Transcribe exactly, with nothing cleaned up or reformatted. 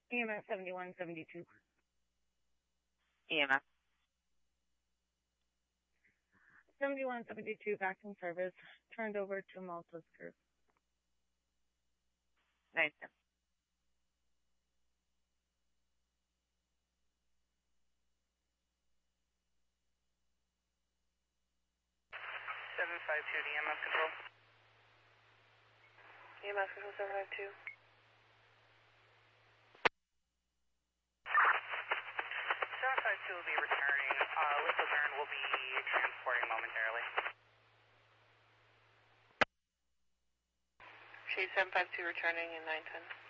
E M S seventy-one seventy-two. E M S. seventy-one seventy-two, back in service. Turned over to Malta's crew. Nice. seven five two to E M S control. E M S control seven five two. seven five two will be returning. Uh, Little Turn will be transporting momentarily. Shade seven five two returning in nine ten.